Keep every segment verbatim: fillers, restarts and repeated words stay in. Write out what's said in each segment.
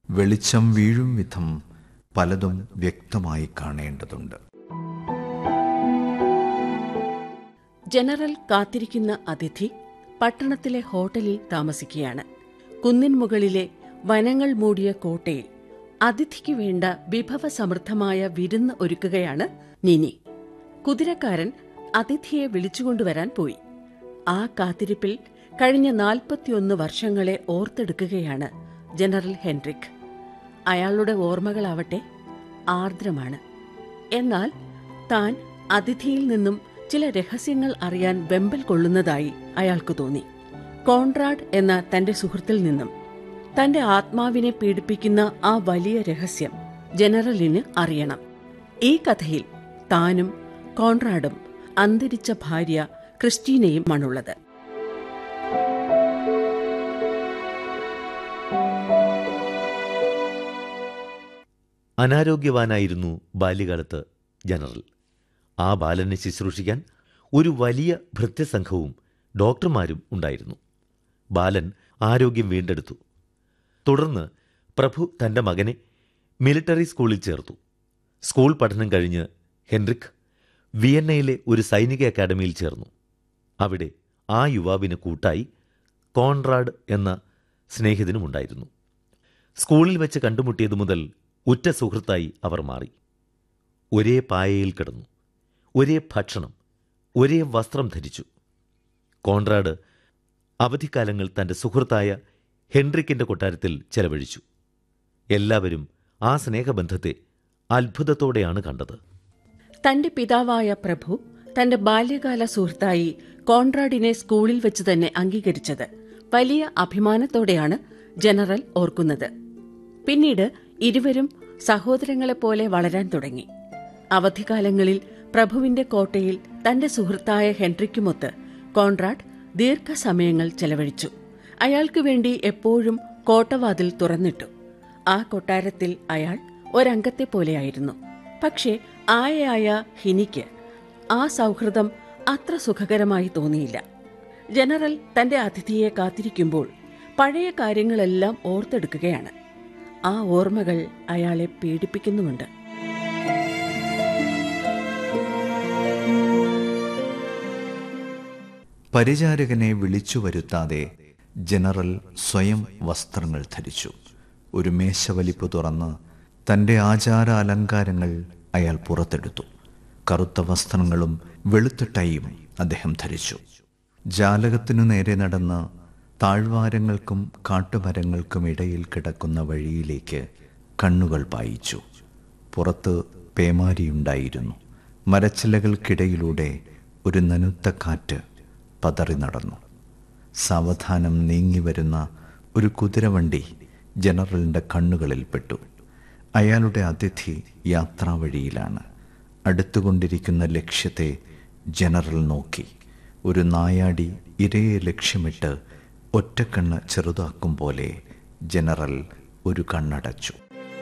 വെളിച്ചം വീഴും വിധം പലതും വ്യക്തമായി കാണേണ്ടതുണ്ട്. ജനറൽ കാത്തിരിക്കുന്ന അതിഥി പട്ടണത്തിലെ ഹോട്ടലിൽ താമസിക്കുകയാണ്. കുന്നിൻ മുകളിലെ വനങ്ങൾ മൂടിയ കോട്ടയിൽ അതിഥിക്ക് വേണ്ട വിഭവസമൃദ്ധമായ വിരുന്ന് ഒരുക്കുകയാണ് നിനി. കുതിരക്കാരൻ അതിഥിയെ വിളിച്ചുകൊണ്ടുവരാൻ പോയി. ആ കാത്തിരിപ്പിൽ കഴിഞ്ഞ നാൽപ്പത്തിയൊന്ന് വർഷങ്ങളെ ഓർത്തെടുക്കുകയാണ് ജനറൽ ഹെൻറിക്. അയാളുടെ ഓർമ്മകളാവട്ടെ ആർദ്രമാണ്. എന്നാൽ താൻ അതിഥിയിൽ നിന്നും ചില രഹസ്യങ്ങൾ അറിയാൻ വെമ്പൽ കൊള്ളുന്നതായി അയാൾക്ക് തോന്നി. കോൺറാഡ് എന്ന തന്റെ സുഹൃത്തിൽ നിന്നും തന്റെ ആത്മാവിനെ പീഡിപ്പിക്കുന്ന ആ വലിയ രഹസ്യം ജനറലിന് അറിയണം. ഈ കഥയിൽ താനും കോൺറാഡും അന്തരിച്ച ഭാര്യ ക്രിസ്റ്റീനയുമാണുള്ളത്. അനാരോഗ്യവാനായിരുന്നു ബാല്യകാലത്ത് ജനറൽ. ആ ബാലനെ ശുശ്രൂഷിക്കാൻ ഒരു വലിയ ഭൃത്യസംഘവും ഡോക്ടർമാരും ഉണ്ടായിരുന്നു. ബാലൻ ആരോഗ്യം വീണ്ടെടുത്തു. തുടർന്ന് പ്രഭു തൻ്റെ മകനെ മിലിറ്ററി സ്കൂളിൽ ചേർത്തു. സ്കൂൾ പഠനം കഴിഞ്ഞ് ഹെൻറിക് വിയന്നയിലെ ഒരു സൈനിക അക്കാഡമിയിൽ ചേർന്നു. അവിടെ ആ യുവാവിന് കൂട്ടായി കോൺറാഡ് എന്ന സ്നേഹിതനുമുണ്ടായിരുന്നു. സ്കൂളിൽ വെച്ച് കണ്ടുമുട്ടിയതു മുതൽ ഉറ്റ സുഹൃത്തായി അവർ മാറി. ഒരേ പായയിൽ കിടന്നു, ഒരേ ഭക്ഷണം, ഒരേ വസ്ത്രം ധരിച്ചു. കോൺറാഡ് അവധിക്കാലങ്ങൾ തൻ്റെ സുഹൃത്തായ ഹെൻറിക്കിൻ്റെ കൊട്ടാരത്തിൽ ചെലവഴിച്ചു. എല്ലാവരും ആ സ്നേഹബന്ധത്തെ അത്ഭുതത്തോടെയാണ് കണ്ടത്. തന്റെ പിതാവായ പ്രഭു തന്റെ ബാല്യകാല സുഹൃത്തായി കോൺറാഡിനെ സ്കൂളിൽ വെച്ച് തന്നെ അംഗീകരിച്ചത് വലിയ അഭിമാനത്തോടെയാണ് ജനറൽ ഓർക്കുന്നത്. പിന്നീട് ഇരുവരും സഹോദരങ്ങളെപ്പോലെ വളരാൻ തുടങ്ങി. അവധിക്കാലങ്ങളിൽ പ്രഭുവിന്റെ കോട്ടയിൽ തന്റെ സുഹൃത്തായ ഹെൻറിക്കുമൊത്ത് കോൺറാഡ് ദീർഘസമയങ്ങൾ ചെലവഴിച്ചു. അയാൾക്കു വേണ്ടി എപ്പോഴും കോട്ടവാതിൽ തുറന്നിട്ടു. ആ കൊട്ടാരത്തിൽ അയാൾ ഒരംഗത്തെപ്പോലെയായിരുന്നു. പക്ഷേ ആയയായ ഹിനിക്ക് ആ സൗഹൃദം അത്ര സുഖകരമായി തോന്നിയില്ല. ജനറൽ തന്റെ അതിഥിയെ കാത്തിരിക്കുമ്പോൾ പഴയ കാര്യങ്ങളെല്ലാം ഓർത്തെടുക്കുകയാണ്. ആ ഓർമ്മകൾ അയാളെ പീഡിപ്പിക്കുന്നുമുണ്ട്. പരിചാരകനെ വിളിച്ചു വരുത്താതെ ജനറൽ സ്വയം വസ്ത്രങ്ങൾ ധരിച്ചു. ഒരു മേശവലിപ്പ് തുറന്ന് തൻ്റെ ആചാര അലങ്കാരങ്ങൾ അയാൾ പുറത്തെടുത്തു. കറുത്ത വസ്ത്രങ്ങളും വെളുത്ത ടൈയും അദ്ദേഹം ധരിച്ചു. ജാലകത്തിനു നേരെ നടന്ന് താഴ്വാരങ്ങൾക്കും കാട്ടുമരങ്ങൾക്കും ഇടയിൽ കിടക്കുന്ന വഴിയിലേക്ക് കണ്ണുകൾ പായിച്ചു. പുറത്ത് പേമാരിയുണ്ടായിരുന്നു. മരച്ചില്ലകൾക്കിടയിലൂടെ ഒരു നനുത്ത കാറ്റ് പതറി നടന്നു. സാവധാനം നീങ്ങിവരുന്ന ഒരു കുതിരവണ്ടി ജനറലിൻ്റെ കണ്ണുകളിൽപ്പെട്ടു. അയാളുടെ അതിഥി യാത്രാവഴിയിലാണ്. അടുത്തുകൊണ്ടിരിക്കുന്ന ലക്ഷ്യത്തെ ജനറൽ നോക്കി. ഒരു നായാടി ഇരയെ ലക്ഷ്യമിട്ട് ഒറ്റക്കണ്ണ് ചെറുതാക്കും പോലെ ജനറൽ ഒരു കണ്ണടച്ചു.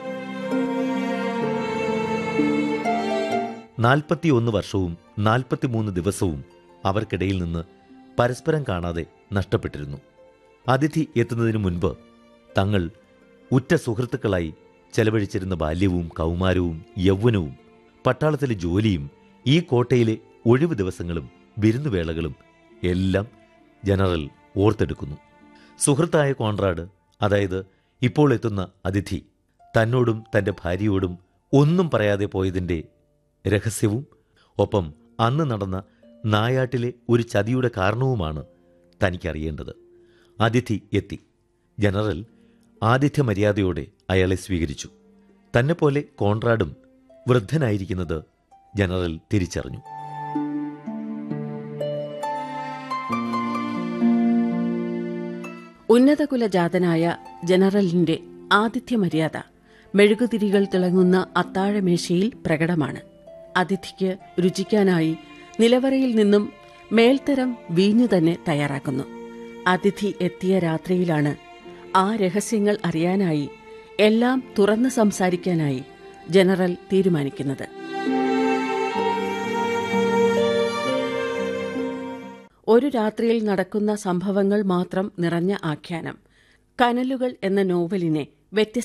നാൽപ്പത്തിയൊന്ന് വർഷവും നാൽപ്പത്തിമൂന്ന് ദിവസവും അവർക്കിടയിൽ നിന്ന് പരസ്പരം കാണാതെ നഷ്ടപ്പെട്ടിരുന്നു. അതിഥി എത്തുന്നതിനു മുൻപ് തങ്ങൾ ഉറ്റ സുഹൃത്തുക്കളായി ചെലവഴിച്ചിരുന്ന ബാല്യവും കൗമാരവും യൗവനവും പട്ടാളത്തിലെ ജോലിയും ഈ കോട്ടയിലെ ഒഴിവു ദിവസങ്ങളും വിരുന്നുവേളകളും എല്ലാം ജനറൽ ഓർത്തെടുക്കുന്നു. സുഹൃത്തായ കോൺറാഡ്, അതായത് ഇപ്പോൾ എത്തുന്ന അതിഥി, തന്നോടും തൻ്റെ ഭാര്യയോടും ഒന്നും പറയാതെ പോയതിൻ്റെ രഹസ്യവും ഒപ്പം അന്ന് നടന്ന നായാട്ടിലെ ഒരു ചതിയുടെ കാരണവുമാണ് തനിക്കറിയേണ്ടത്. അതിഥി എത്തി. ജനറൽ ആതിഥ്യ മര്യാദയോടെ അയാളെ സ്വീകരിച്ചു. തന്നെപ്പോലെ കോൺറാഡും വൃദ്ധനായിരിക്കുന്നത് ജനറൽ തിരിച്ചറിഞ്ഞു. ഉന്നതകുലജാതനായ ജനറലിന്റെ ആതിഥ്യമര്യാദ മെഴുകുതിരികൾ തിളങ്ങുന്ന അത്താഴമേശയിൽ പ്രകടമാണ്. അതിഥിക്ക് രുചിക്കാനായി നിലവറയിൽ നിന്നും മേൽത്തരം വീഞ്ഞു തന്നെ തയ്യാറാക്കുന്നു. അതിഥി എത്തിയ രാത്രിയിലാണ് ആ രഹസ്യങ്ങൾ അറിയാനായി, എല്ലാം തുറന്ന് സംസാരിക്കാനായി ജനറൽ തീരുമാനിക്കുന്നത്. ഒരു രാത്രിയിൽ നടക്കുന്ന സംഭവങ്ങൾ മാത്രം നിറഞ്ഞ ആഖ്യാനം കനലുകൾ എന്ന നോവലിനെ വ്യത്യസ്ത